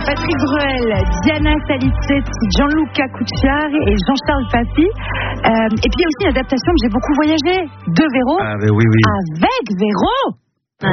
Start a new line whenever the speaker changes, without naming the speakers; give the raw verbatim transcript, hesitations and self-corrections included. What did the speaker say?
Patrick Bruel, Diana Salicetti, Gianluca Cucciari et Jean-Charles Papy. Euh, et puis il y a aussi une adaptation que j'ai beaucoup voyagé de Véro.
Ah, ben oui, oui.
Avec Véro.